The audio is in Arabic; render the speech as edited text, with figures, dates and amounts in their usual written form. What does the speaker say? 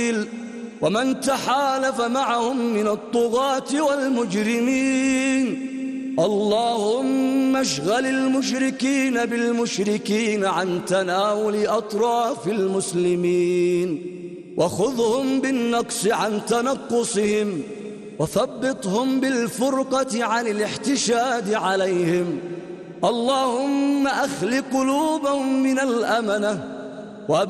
ومن تحالف معهم من الطغاة والمجرمين. اللهم اشغل المشركين بالمشركين عن تناول أطراف المسلمين، وخذهم بالنقص عن تنقصهم، وثبطهم بالفرقة عن الاحتشاد عليهم. اللهم أخل قلوبهم من الأمنة